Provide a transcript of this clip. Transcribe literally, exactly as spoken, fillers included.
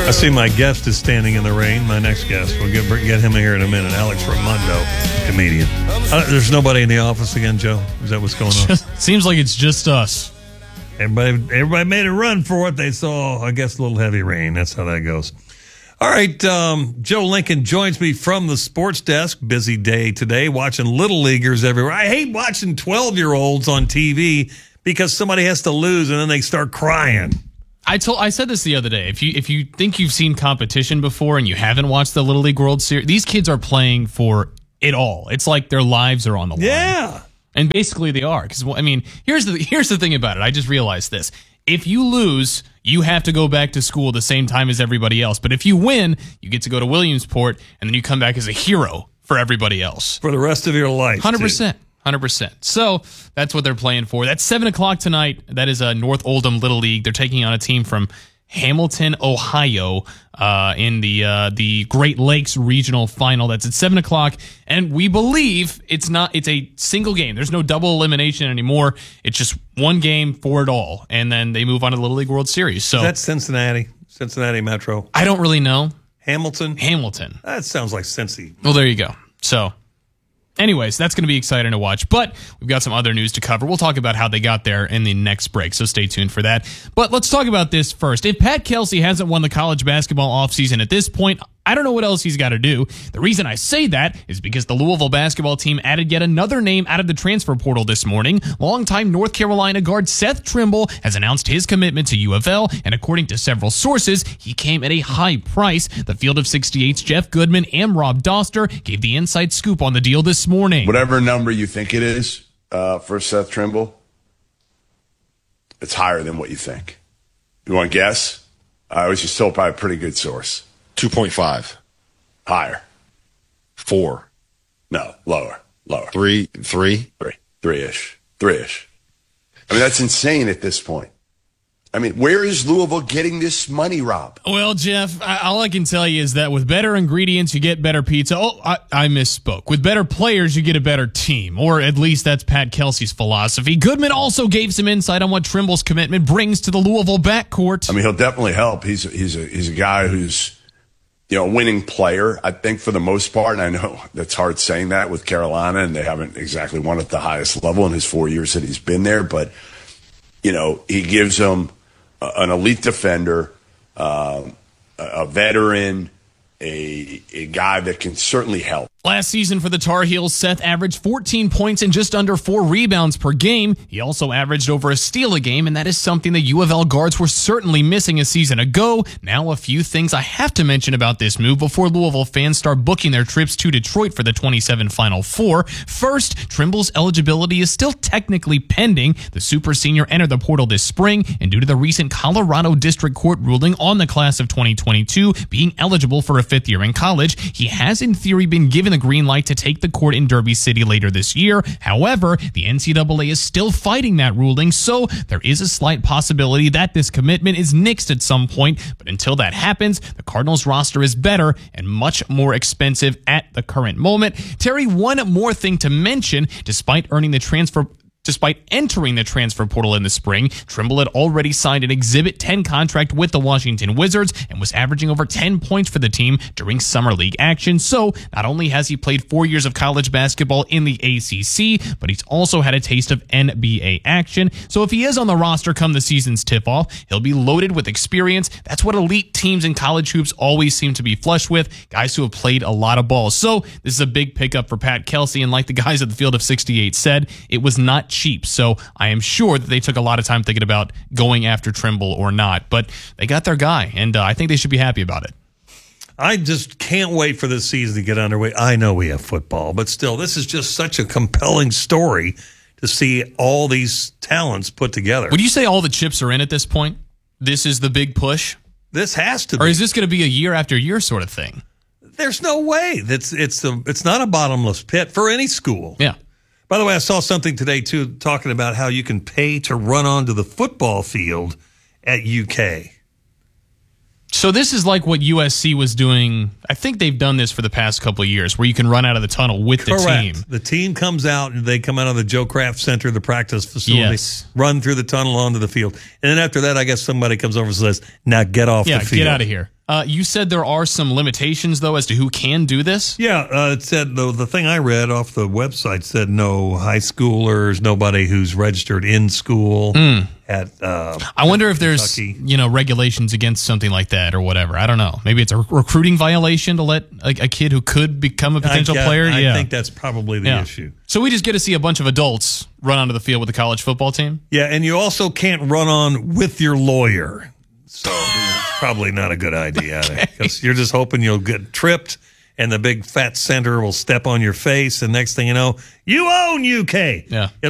I see my guest is standing in the rain. My next guest. We'll get, get him here in a minute. Alex Raimondo, comedian. Uh, there's nobody in the office again, Joe? Is that what's going on? Seems like it's just us. Everybody, everybody made a run for it. They saw, I guess, a little heavy rain. That's how that goes. All right, um, Joe Lincoln joins me from the sports desk. Busy day today, watching little leaguers everywhere. I hate watching twelve-year-olds on T V because somebody has to lose and then they start crying. I told I said this the other day. If you if you think you've seen competition before and you haven't watched the Little League World Series, these kids are playing for it all. It's like their lives are on the line. Yeah. And basically they are. Because, I mean, here's the here's the thing about it. I just realized this. If you lose, you have to go back to school the same time as everybody else. But if you win, you get to go to Williamsport, and then you come back as a hero for everybody else. For the rest of your life. one hundred percent. one hundred percent. So that's what they're playing for. That's seven o'clock tonight. That is a North Oldham Little League. They're taking on a team from Hamilton, Ohio, uh, in the uh, the Great Lakes Regional Final. That's at seven o'clock. And we believe it's not. It's a single game. There's no double elimination anymore. It's just one game for it all. And then they move on to the Little League World Series. So that's Cincinnati, Cincinnati Metro. I don't really know. Hamilton? Hamilton. That sounds like Cincy. Well, there you go. So anyways, that's going to be exciting to watch. But we've got some other news to cover. We'll talk about how they got there in the next break, so stay tuned for that. But let's talk about this first. If Pat Kelsey hasn't won the college basketball offseason at this point, I don't know what else he's got to do. The reason I say that is because the Louisville basketball team added yet another name out of the transfer portal this morning. Longtime North Carolina guard Seth Trimble has announced his commitment to U of L, and according to several sources, he came at a high price. The Field of sixty-eight's Jeff Goodman and Rob Doster gave the inside scoop on the deal this morning. Whatever number you think it is uh, for Seth Trimble, it's higher than what you think. You want to guess? I was just told by a pretty good source. two point five. Higher. Four. No, lower. Lower. Three. Three. Three. Three-ish. Three-ish. I mean, that's insane at this point. I mean, where is Louisville getting this money, Rob? Well, Jeff, I, all I can tell you is that with better ingredients, you get better pizza. Oh, I, I misspoke. With better players, you get a better team. Or at least that's Pat Kelsey's philosophy. Goodman also gave some insight on what Trimble's commitment brings to the Louisville backcourt. I mean, he'll definitely help. He's, he's, a, he's a guy who's, you know, a winning player, I think, for the most part. And I know that's hard saying that with Carolina, and they haven't exactly won at the highest level in his four years that he's been there. But, you know, he gives them an elite defender, uh, a veteran, a, a guy that can certainly help. Last season for the Tar Heels, Seth averaged fourteen points and just under four rebounds per game. He also averaged over a steal a game, and that is something the U of L guards were certainly missing a season ago. Now, a few things I have to mention about this move before Louisville fans start booking their trips to Detroit for the twenty-seven Final Four. First, Trimble's eligibility is still technically pending. The super senior entered the portal this spring, and due to the recent Colorado District Court ruling on the class of twenty twenty-two being eligible for a fifth year in college, he has in theory been given the green light to take the court in Derby City later this year. However, the N C double A is still fighting that ruling, so there is a slight possibility that this commitment is nixed at some point. But until that happens, the Cardinals roster is better and much more expensive at the current moment. Terry, one more thing to mention. Despite earning the transfer Despite entering the transfer portal in the spring, Trimble had already signed an Exhibit ten contract with the Washington Wizards and was averaging over ten points for the team during summer league action. So not only has he played four years of college basketball in the A C C, but he's also had a taste of N B A action. So if he is on the roster come the season's tip-off, he'll be loaded with experience. That's what elite teams in college hoops always seem to be flush with, guys who have played a lot of ball. So this is a big pickup for Pat Kelsey, and like the guys at the Field of sixty-eight said, it was not cheap. So I am sure that they took a lot of time thinking about going after Trimble or not, but they got their guy, and uh, I think they should be happy about it. I just can't wait for this season to get underway. I know we have football, but still, this is just such a compelling story to see all these talents put together. Would you say all the chips are in at this point? This is the big push? This has to be. Or is this going to be a year after year sort of thing? There's no way. That's it's the it's not a bottomless pit for any school. Yeah. By the way, I saw something today, too, talking about how you can pay to run onto the football field at U K. So this is like what U S C was doing. I think they've done this for the past couple of years, where you can run out of the tunnel with Correct. the team. The team comes out, and they come out of the Joe Kraft Center, the practice facility, yes. run through the tunnel onto the field. And then after that, I guess somebody comes over and says, now get off yeah, the field. get out of here. Uh, you said there are some limitations, though, as to who can do this? Yeah, uh, it said, though, the thing I read off the website said no high schoolers, nobody who's registered in school Mm. at uh, I wonder if there's, Kentucky. you know, regulations against something like that or whatever. I don't know. Maybe it's a recruiting violation to let a, a kid who could become a potential I, player. I yeah. think that's probably the Yeah. issue. So we just get to see a bunch of adults run onto the field with the college football team? Yeah, and you also can't run on with your lawyer. So it's probably not a good idea because okay. you're just hoping you'll get tripped and the big fat center will step on your face. And next thing you know, you own U K. Yeah.